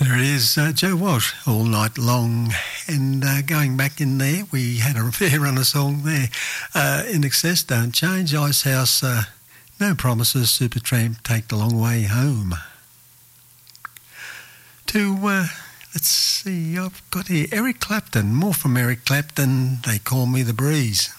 There it is, Joe Walsh, All Night Long. And going back in there, we had a fair run of song there. In Excess, Don't Change, Icehouse, No Promises, Supertramp, Take the Long Way Home. Let's see, I've got here Eric Clapton, more from Eric Clapton, They Call Me the Breeze.